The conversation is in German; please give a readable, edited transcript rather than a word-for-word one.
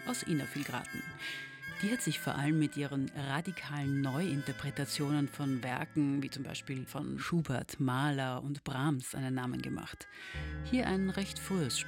aus Ina Filgraten. Die hat sich vor allem mit ihren radikalen Neuinterpretationen von Werken wie zum Beispiel von Schubert, Mahler und Brahms einen Namen gemacht. Hier ein recht frühes Stück.